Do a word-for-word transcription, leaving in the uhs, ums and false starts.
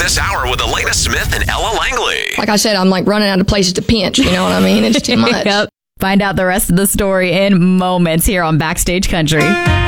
this hour with Elena Smith and Ella Langley. Like I said, I'm like running out of places to pinch. You know what I mean? It's too much. Yep. Find out the rest of the story in moments here on Backstage Country.